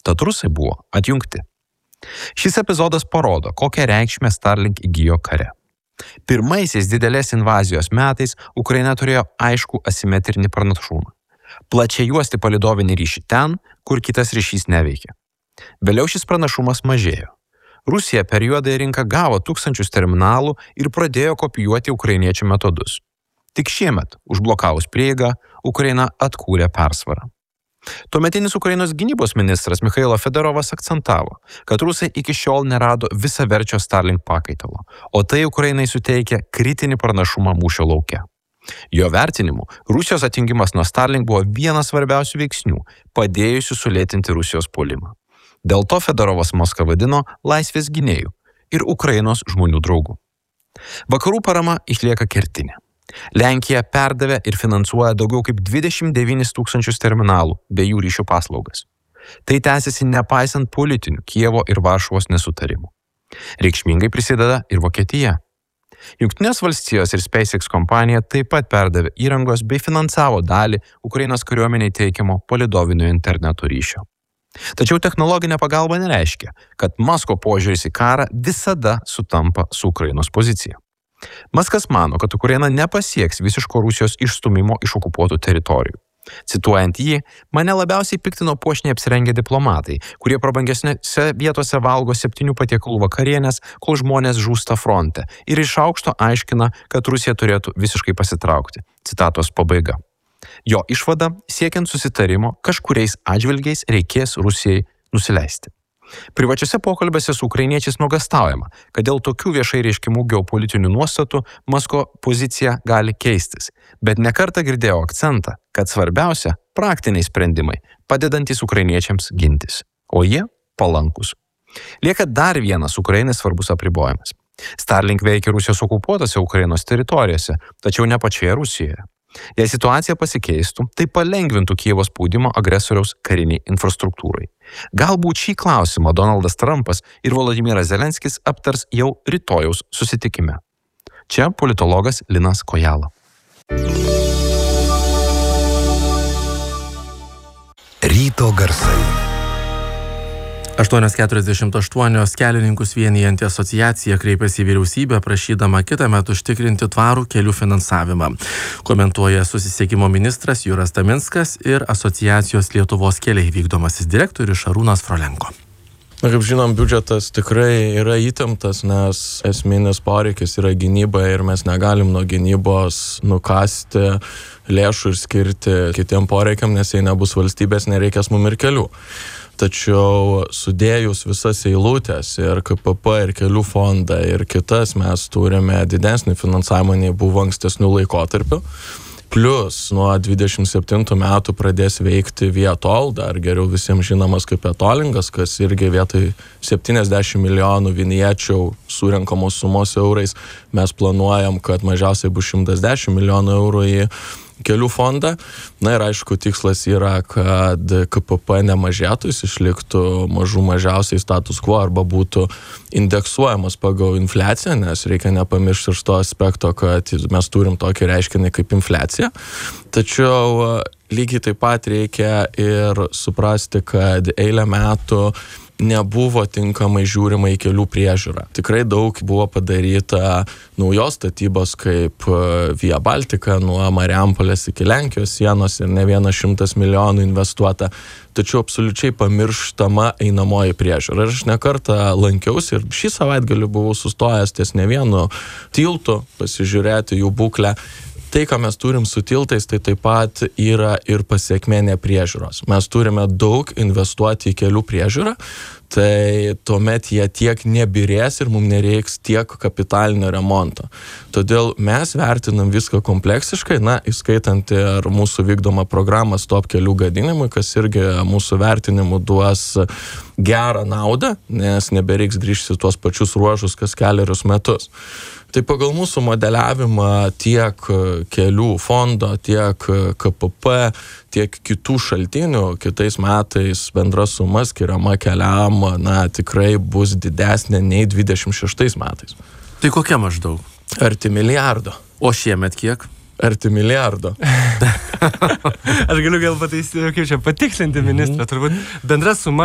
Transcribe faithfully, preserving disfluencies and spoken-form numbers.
tad rusai buvo atjungti. Šis epizodas parodo, kokią reikšmę Starlink įgijo kare. Pirmaisiais didelės invazijos metais Ukraina turėjo aišku asimetrinį pranašumą. Plačiai juosti palidovinį ryšį ten, kur kitas ryšys neveikia. Vėliau šis pranašumas mažėjo. Rusija per juodąją rinką gavo tūkstančius terminalų ir pradėjo kopijuoti ukrainiečių metodus. Tik šiemet, užblokavus prieigą, Ukraina atkūrė persvarą. Tuometinis Ukrainos gynybos ministras Michailo Fedorovas akcentavo, kad rusai iki šiol nerado visaverčio Starlink pakaitalo, o tai Ukrainai suteikia kritinį pranašumą mūšio lauke. Jo vertinimu, Rusijos atjungimas nuo Starlink buvo vienas svarbiausių veiksnių, padėjusių sulėtinti Rusijos puolimą. Dėl to Fedorovas Maskvą vadino laisvės gynėjų ir Ukrainos žmonių draugų. Vakarų parama išlieka kertinė. Lenkija perdavė ir finansuoja daugiau kaip dvidešimt devynis tūkstančius terminalų bei jų ryšių paslaugas. Tai tęsiasi nepaisant politinių Kijevo ir Varšuvos nesutarimų. Reikšmingai prisideda ir Vokietija. Jungtinės valstijos ir SpaceX kompanija taip pat perdavė įrangos bei finansavo dalį Ukrainos kariuomeniai teikiamo palidovinio interneto ryšio. Tačiau technologinė pagalba nereiškia, kad Masko požiūris į karą visada sutampa su Ukrainos pozicija. Maskas mano, kad Ukraina nepasieks visiško Rusijos išstumimo iš okupuotų teritorijų. Cituojant jį, mane labiausiai piktino puošniai apsirengę diplomatai, kurie prabangesnėse vietose valgo septynių patiekalų vakarienės, kol žmonės žūsta fronte ir iš aukšto aiškina, kad Rusija turėtų visiškai pasitraukti. Citatos pabaiga. Jo išvada, siekiant susitarimo, kažkuriais atžvilgiais reikės Rusijai nusileisti. Privačiuose pokalbiuose su ukrainiečiais nuogąstaujama, kad dėl tokių viešai reiškimų geopolitinių nuostatų Masko pozicija gali keistis, bet nekartą girdėjau akcentą, kad svarbiausia praktiniai sprendimai, padedantys ukrainiečiams gintis, o jie palankus. Lieka dar vienas Ukrainai svarbus apribojimas. Starlink veikia Rusijos okupuotose Ukrainos teritorijose, tačiau ne pačioje Rusijoje. Jei situacija pasikeistų, tai palengvintų Kijevo spaudimą agresoriaus kariniai infrastruktūrai. Galbūt šį klausimą Donaldas Trumpas ir Volodymyras Zelenskis aptars jau rytojaus susitikime. Čia politologas Linas Kojala. Ryto garsai. aštuonios keturiasdešimt aštuonios kelininkus vienijanti asociacija kreipėsi į vyriausybę prašydama kitąmet užtikrinti tvarų kelių finansavimą. Komentuoja susisiekimo ministras Juras Taminskas ir asociacijos Lietuvos keliai vykdomasis direktorius Šarūnas Frolenko. Na, kaip žinom, biudžetas tikrai yra įtemptas, nes esminis poreikis yra gynyba ir mes negalim nuo gynybos nukasti lėšų ir skirti kitiem poreikiam, nes jei nebus valstybės, nereikės mum ir kelių. Tačiau sudėjus visas eilutės ir K P P ir kelių fondą ir kitas mes turime didesnį finansavimą nei buvo ankstesnių laikotarpių. Plus nuo dvidešimt septintų metų pradės veikti Vietol, dar geriau visiems žinomas kaip Etolingas, kas irgi vietoj septyniasdešimt milijonų viniečių surenkamos sumos eurais. Mes planuojam, kad mažiausiai bus šimtas dešimt milijonų eurų į kelių fondą. Na ir aišku, tikslas yra, kad K P P nemažėtų, jis išliktų mažų mažiausiai status quo arba būtų indeksuojamas pagal infliaciją, nes reikia nepamiršti ir to aspekto, kad mes turim tokį reiškinį kaip infliacija. Tačiau lygiai taip pat reikia ir suprasti, kad eilę metų nebuvo tinkamai žiūrima į kelių priežiūrą. Tikrai daug buvo padaryta naujos statybos kaip Via Baltica nuo Marijampolės iki Lenkijos sienos ir ne vienas šimtas milijonų investuota, tačiau absoliučiai pamirštama einamoji priežiūra. Ir aš nekartą lankiausi ir šį savaitgalį buvau sustojęs ties ne vienu tiltu pasižiūrėti jų būklę. Tai, ką mes turim su tiltais, tai taip pat yra ir pasiekmė nepriežiūros. Mes turime daug investuoti į kelių priežiūrą, tai tuomet jie tiek nebirės ir mums nereiks tiek kapitalinio remonto. Todėl mes vertinam viską kompleksiškai, na, įskaitant ir mūsų vykdomą programą Stop kelių gadinimui, kas irgi mūsų vertinimu duos gerą naudą, nes nebereiks grįžti tuos pačius ruožus kas keliarius metus. Tai pagal mūsų modeliavimą tiek kelių fondo, tiek K P P, tiek kitų šaltinių kitais metais bendra suma skiriama keliam, na, tikrai bus didesnė nei dvidešimt šeštais metais. Tai kokia maždaug? Arti milijardo. O šiemet kiek? Arti milijardo. Aš galiu gal pataisyti, kaip čia patikslinti ministrą, turbūt bendra suma